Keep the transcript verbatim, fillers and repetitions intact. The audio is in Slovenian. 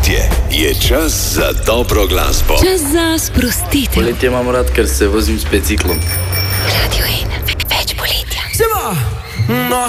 poletje je čas za dobro glasbo. Čas za sprostitev. Poletje imam rad, ker se vozim s biciklom. Radio ena, več poletja. Seba! No,